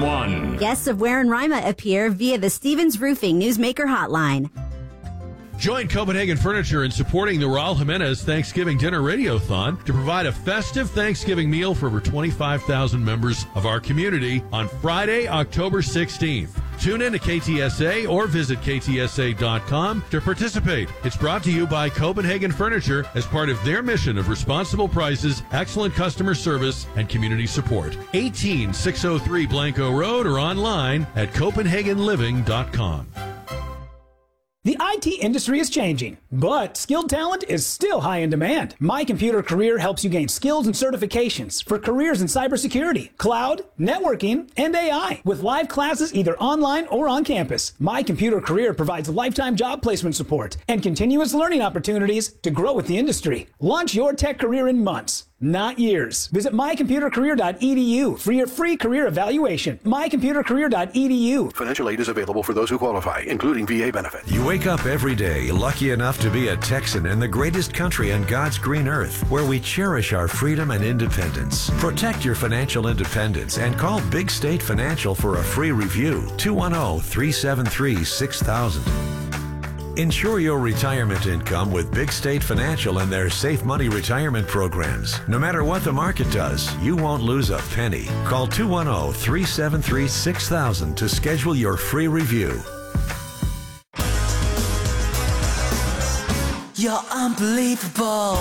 911. Guests of Ware and Rima appear via the Stevens Roofing Newsmaker Hotline. Join Copenhagen Furniture in supporting the Raul Jimenez Thanksgiving Dinner Radiothon to provide a festive Thanksgiving meal for over 25,000 members of our community on Friday, October 16th. Tune in to KTSA or visit ktsa.com to participate. It's brought to you by Copenhagen Furniture as part of their mission of responsible prices, excellent customer service, and community support. 18603 Blanco Road or online at copenhagenliving.com. The IT industry is changing, but skilled talent is still high in demand. My Computer Career helps you gain skills and certifications for careers in cybersecurity, cloud, networking, and AI, with live classes either online or on campus. My Computer Career provides lifetime job placement support and continuous learning opportunities to grow with the industry. Launch your tech career in months, not years. Visit mycomputercareer.edu for your free career evaluation. mycomputercareer.edu. Financial aid is available for those who qualify, including VA benefits. You wake up every day lucky enough to be a Texan in the greatest country on God's green earth, where we cherish our freedom and independence. Protect your financial independence and call Big State Financial for a free review. 210-373-6000. Ensure your retirement income with Big State Financial and their Safe Money retirement programs. No matter what the market does, you won't lose a penny. Call 210-373-6000 to schedule your free review. You're unbelievable.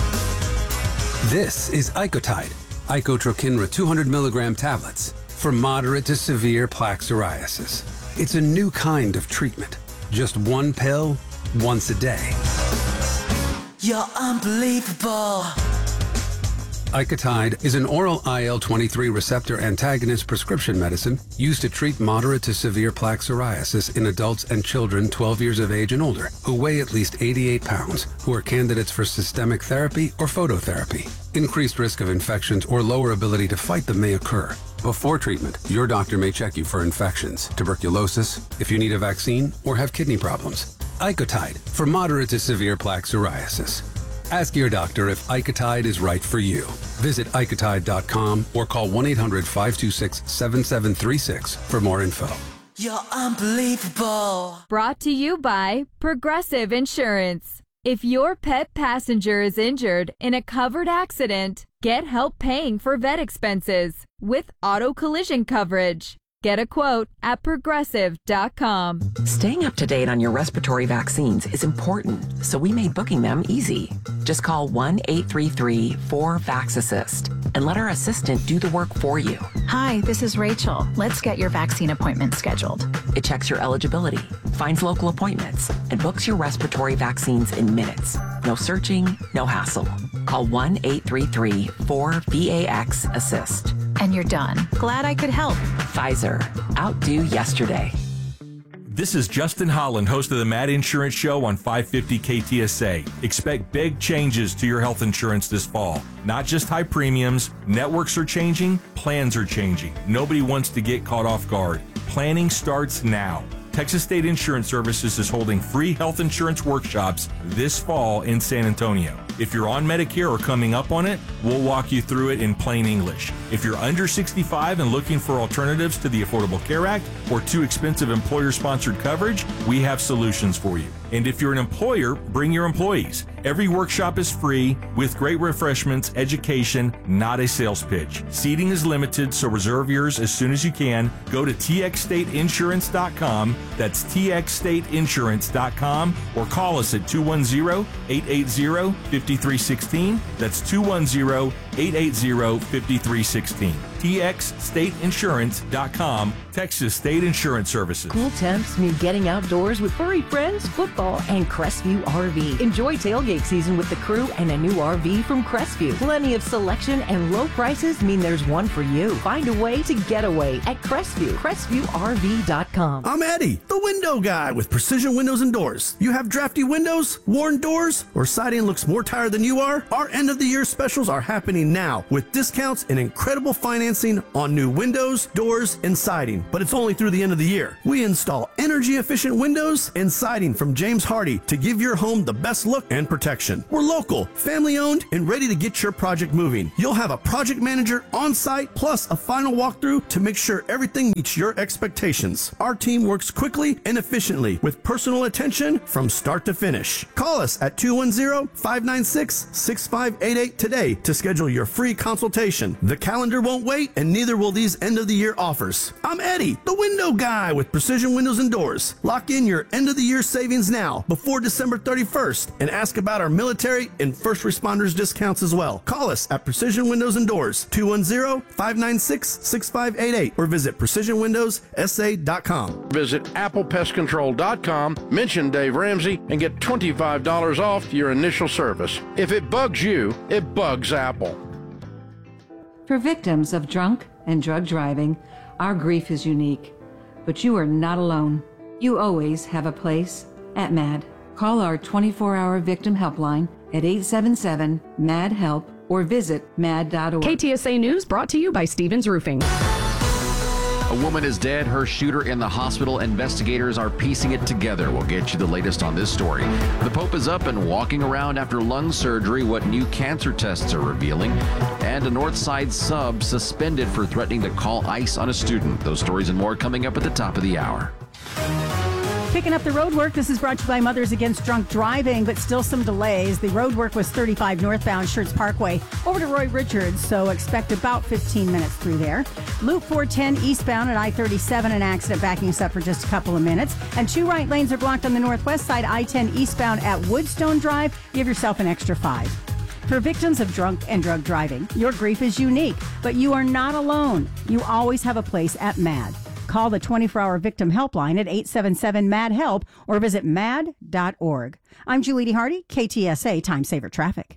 This is Icotide, Icotrokinra 200 milligram tablets for moderate to severe plaque psoriasis. It's a new kind of treatment. Just one pill, once a day. You're unbelievable. Icotide is an oral IL-23 receptor antagonist prescription medicine used to treat moderate to severe plaque psoriasis in adults and children 12 years of age and older who weigh at least 88 pounds, who are candidates for systemic therapy or phototherapy. Increased risk of infections or lower ability to fight them may occur. Before treatment, your doctor may check you for infections, tuberculosis, if you need a vaccine, or have kidney problems. Icotide for moderate to severe plaque psoriasis. Ask your doctor if Icotide is right for you. Visit Icotide.com or call 1-800-526-7736 for more info. You're unbelievable. Brought to you by Progressive Insurance. If your pet passenger is injured in a covered accident, get help paying for vet expenses with auto collision coverage. Get a quote at Progressive.com. Staying up to date on your respiratory vaccines is important, so we made booking them easy. Just call 1-833-4-VAX-ASSIST and let our assistant do the work for you. Hi, this is Rachel. Let's get your vaccine appointment scheduled. It checks your eligibility, finds local appointments, and books your respiratory vaccines in minutes. No searching, no hassle. Call 1-833-4-VAX-ASSIST. And you're done. Glad I could help. Pfizer. Outdo yesterday. This is Justin Holland, host of the Mad Insurance Show on 550 KTSA. Expect big changes to your health insurance this fall. Not just high premiums, networks are changing, plans are changing. Nobody wants to get caught off guard. Planning starts now. Texas State Insurance Services is holding free health insurance workshops this fall in San Antonio. If you're on Medicare or coming up on it, we'll walk you through it in plain English. If you're under 65 and looking for alternatives to the Affordable Care Act or too expensive employer-sponsored coverage, we have solutions for you. And if you're an employer, bring your employees. Every workshop is free with great refreshments, education, not a sales pitch. Seating is limited, so reserve yours as soon as you can. Go to txstateinsurance.com. That's txstateinsurance.com or call us at 210-880-5316. That's 210-880-5316. txstateinsurance.com. Texas State Insurance Services. Cool temps mean getting outdoors with furry friends, football, and Crestview RV. Enjoy tailgate season with the crew and a new RV from Crestview. Plenty of selection and low prices mean there's one for you. Find a way to get away at Crestview. CrestviewRV.com. I'm Eddie, the window guy with Precision Windows and Doors. You have drafty windows, worn doors, or siding looks more tired than you are? Our end of the year specials are happening now with discounts and incredible financing financing on new windows, doors, and siding, but it's only through the end of the year. We install energy-efficient windows and siding from James Hardy to give your home the best look and protection. We're local, family-owned, and ready to get your project moving. You'll have a project manager on site plus a final walkthrough to make sure everything meets your expectations. Our team works quickly and efficiently with personal attention from start to finish. Call us at 210-596-6588 today to schedule your free consultation. The calendar won't wait, and neither will these end-of-the-year offers. I'm Eddie, the window guy with Precision Windows and Doors. Lock in your end-of-the-year savings now before December 31st and ask about our military and first responders discounts as well. Call us at Precision Windows and Doors, 210-596-6588, or visit PrecisionWindowsSA.com. Visit ApplePestControl.com, mention Dave Ramsey, and get $25 off your initial service. If it bugs you, it bugs Apple. For victims of drunk and drug driving, our grief is unique. But you are not alone. You always have a place at MAD. Call our 24-hour victim helpline at 877-MAD-HELP or visit mad.org. KTSA News brought to you by Stevens Roofing. A woman is dead, her shooter in the hospital. Investigators are piecing it together. We'll get you the latest on this story. The Pope is up and walking around after lung surgery, what new cancer tests are revealing. And a Northside sub suspended for threatening to call ICE on a student. Those stories and more coming up at the top of the hour. Picking up the road work. This is brought to you by Mothers Against Drunk Driving, but still some delays. The road work was 35 northbound Schertz Parkway over to Roy Richards, so expect about 15 minutes through there. Loop 410 eastbound at I-37, an accident backing us up for just a couple of minutes. And 2 right lanes are blocked on the northwest side, I-10 eastbound at Woodstone Drive. Give yourself an extra 5. For victims of drunk and drug driving, your grief is unique, but you are not alone. You always have a place at MAD. Call the 24-hour victim helpline at 877-MAD-HELP or visit mad.org. I'm Julie Hardy, KTSA Time Saver Traffic.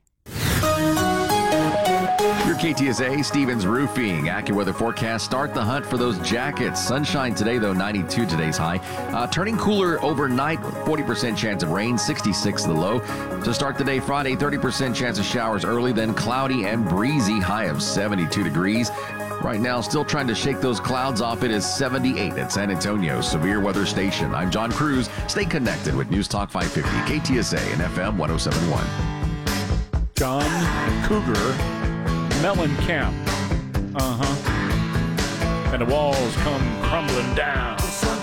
Your KTSA Stevens Roofing AccuWeather forecast. Start the hunt for those jackets. Sunshine today, though, 92 today's high. Turning cooler overnight, 40% chance of rain, 66 the low. To start the day Friday, 30% chance of showers early, then cloudy and breezy, high of 72 degrees. Right now, still trying to shake those clouds off. It is 78 at San Antonio Severe Weather Station. I'm John Cruz. Stay connected with News Talk 550, KTSA and FM 1071. John Cougar Mellencamp. And the walls come crumbling down.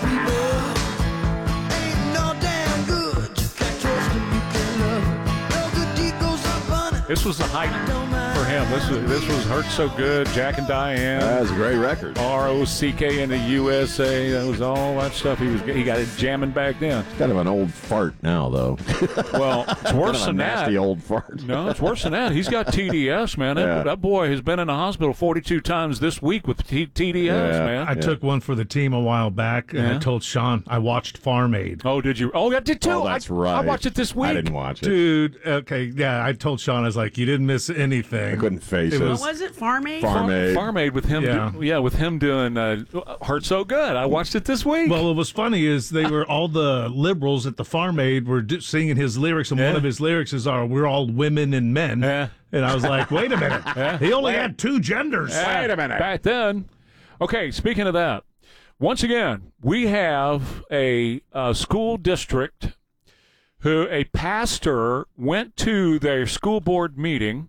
This was the height for him. This was Hurt So Good, Jack and Diane. That was a great record. R.O.C.K. in the USA. That was all that stuff. He got it jamming back then. Kind of an old fart now, though. Well, it's worse than that. Nasty old fart. No, it's worse than that. He's got TDS, man. That boy has been in the hospital 42 times this week with TDS, man. I took one for the team a while back, and I told Sean I watched Farm Aid. Oh, did you? Oh, I did too. Oh, that's right. I watched it this week. I didn't watch it. Dude, okay, yeah, I told Sean, I was like, you didn't miss anything. I couldn't face it. What was it? Farm Aid? Farm Aid. Farm Aid with him. With him doing Hurt So Good. I watched it this week. Well, what was funny is they were all the liberals at the Farm Aid were singing his lyrics, and one of his lyrics is, "We're all women and men." Yeah. And I was like, wait a minute. He only had 2 genders. Wait a minute. Back then. Okay, speaking of that, once again, we have a school district who a pastor went to their school board meeting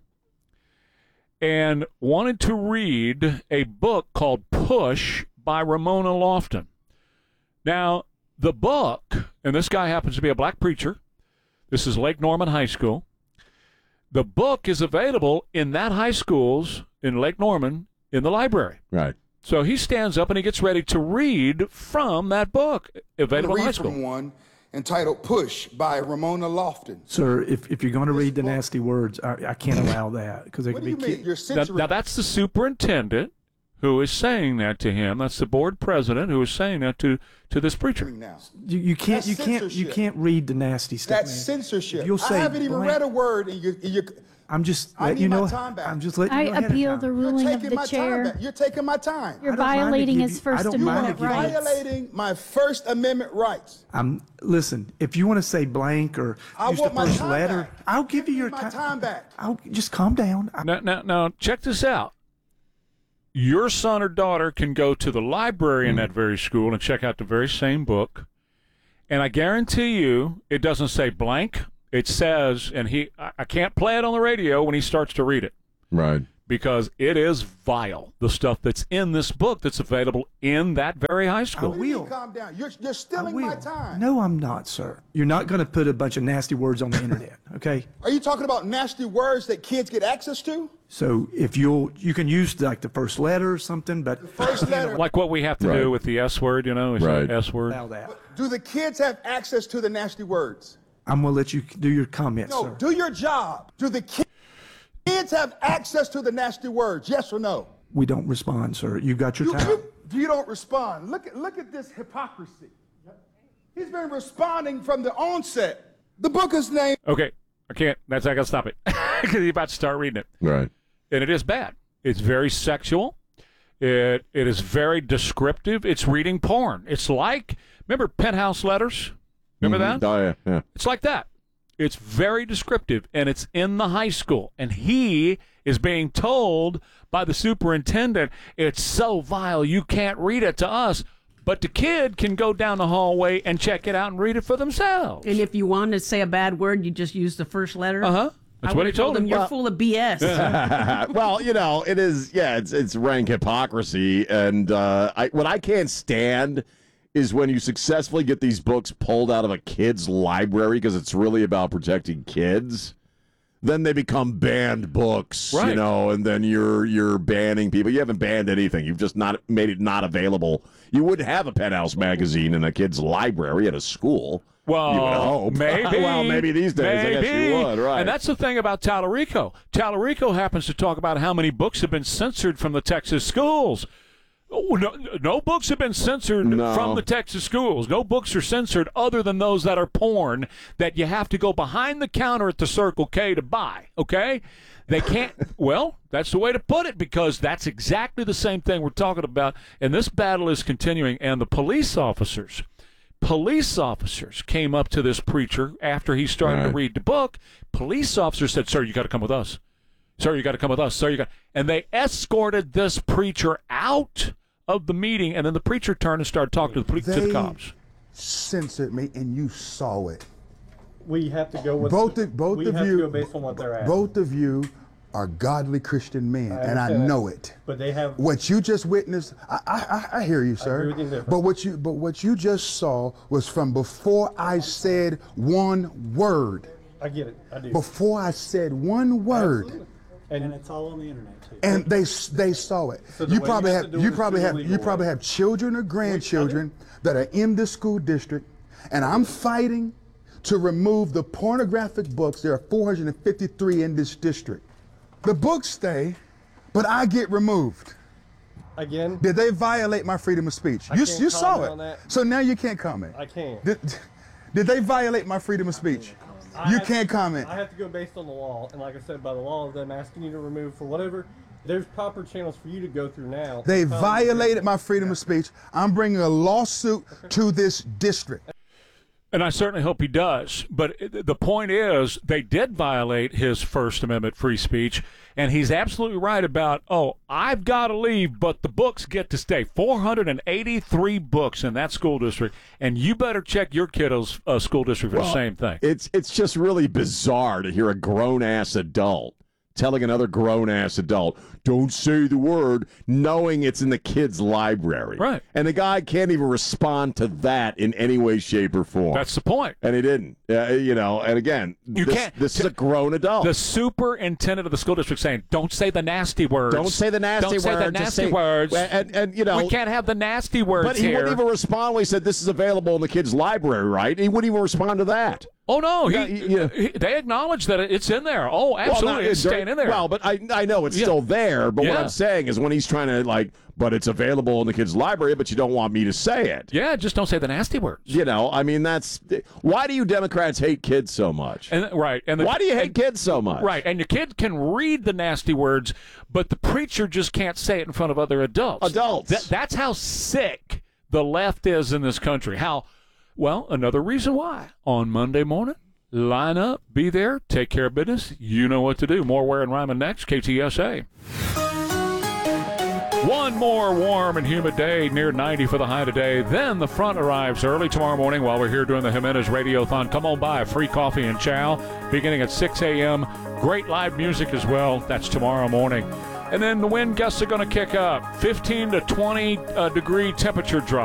and wanted to read a book called Push by Ramona Lofton. Now, the book, and this guy happens to be a black preacher. This is Lake Norman High School. The book is available in that high school's, in Lake Norman, in the library. Right. So he stands up and he gets ready to read from that book, available in high school. From one entitled Push by Ramona Lofton. Sir, if you're going to read the nasty words, I can't allow that because they can be kids. Now, that's the superintendent who is saying that to him. That's the board president who is saying that to this preacher. You can't read the nasty stuff. That's censorship. You'll say I haven't even read a word, and you're I'm just letting you know. I'm just letting you know. I appeal the ruling of the chair. You're taking my time. You're violating his First Amendment rights. You're violating my First Amendment rights. Listen, if you want to say blank or use the first letter, I'll give you your time back. I'll just calm down. Now, check this out. your son or daughter can go to the library in that very school and check out the very same book. And I guarantee you it doesn't say blank. It says, and I can't play it on the radio when he starts to read it. Right. Because it is vile, the stuff that's in this book that's available in that very high school. I will. Calm down. You're stealing my time. No, I'm not, sir. You're not going to put a bunch of nasty words on the internet, okay? Are you talking about nasty words that kids get access to? So if you can use like the first letter or something, but the first letter, like what we have to do with the S word, is Right. the S word. Do the kids have access to the nasty words? I'm going to let you do your comments, No, sir. do your job. Do the kids have access to the nasty words? Yes or no? We don't respond, sir. You got your time. You don't respond. Look at this hypocrisy. He's been responding from the onset. The book is named. Okay, I can't. I got to stop it because you're about to start reading it. Right. And it is bad. It's very sexual. It is very descriptive. It's reading porn. It's like, remember Penthouse Letters? Remember that? Oh, yeah. It's like that. It's very descriptive, and it's in the high school. And he is being told by the superintendent, it's so vile, you can't read it to us. But the kid can go down the hallway and check it out and read it for themselves. And if you wanted to say a bad word, you just use the first letter? Uh-huh. That's what he told him. You're full of BS. Well, it is. Yeah, it's rank hypocrisy, and what I can't stand is when you successfully get these books pulled out of a kid's library because it's really about protecting kids. Then they become banned books, right. And then you're banning people. You haven't banned anything. You've just not made it not available. You wouldn't have a Penthouse magazine in a kid's library at a school. Well, you would hope. maybe. Well, maybe these days, I guess you would, right. And that's the thing about Tallarico. Tallarico happens to talk about how many books have been censored from the Texas schools. Oh, no books have been censored from the Texas schools. No books are censored other than those that are porn that you have to go behind the counter at the Circle K to buy, okay? They can't, well, that's the way to put it because that's exactly the same thing we're talking about. And this battle is continuing. And the police officers came up to this preacher after he started to read the book. Police officers said, sir, you got to come with us. Sir, you got to come with us. Sir, you got. And they escorted this preacher out of the meeting, and then the preacher turned and started talking to the cops. Censored me, and you saw it. We have to go with both of you. Go based on what they're asking. Both of you are godly Christian men, and I know it. But they have what you just witnessed. I hear you, sir. I agree with you. But what you just saw was from before I said one word. I get it. I do. Before I said one word. Absolutely. And it's all on the internet too. And they saw it. So you probably have children or grandchildren that are in this school district, and I'm fighting to remove the pornographic books. There are 453 in this district. The books stay, but I get removed. Again? Did they violate my freedom of speech? You saw it. So now you can't comment. I can't. Did they violate my freedom of speech? You can't comment. I have to go based on the law, and like I said, by the law of them asking you to remove for whatever, there's proper channels for you to go through now. They violated my freedom of speech. I'm bringing a lawsuit to this district. And I certainly hope he does. But the point is, they did violate his First Amendment free speech, and he's absolutely right about, I've got to leave, but the books get to stay. 483 books in that school district, and you better check your kiddo's school district for the same thing. It's just really bizarre to hear a grown-ass adult telling another grown-ass adult, don't say the word, knowing it's in the kid's library. Right. And the guy can't even respond to that in any way, shape, or form. That's the point. And he didn't. And again, this is a grown adult. The superintendent of the school district saying, don't say the nasty words. Don't say the nasty words. Don't say the nasty words. And we can't have the nasty words But he here. wouldn't even respond when he said this is available in the kid's library, right? He wouldn't even respond to that. Oh, no. They acknowledge that it's in there. Oh, absolutely. It's staying in there. Well, but I know it's still there. But what I'm saying is when he's trying to, but it's available in the kid's library, but you don't want me to say it. Yeah, just don't say the nasty words. Why do you Democrats hate kids so much? Why do you hate kids so much? Right, and your kid can read the nasty words, but the preacher just can't say it in front of other adults. That's how sick the left is in this country. Well, another reason why. On Monday morning, line up, be there, take care of business. You know what to do. More Ware and Ryman next, KTSA. One more warm and humid day, near 90 for the high today. Then the front arrives early tomorrow morning while we're here doing the Jimenez Radiothon. Come on by, free coffee and chow beginning at 6 a.m. Great live music as well. That's tomorrow morning. And then the wind gusts are going to kick up. 15 to 20 degree temperature drop.